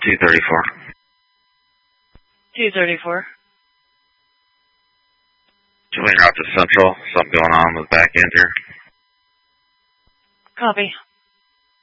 234. 234. Join out to Central. Something going on with the back end here. Copy.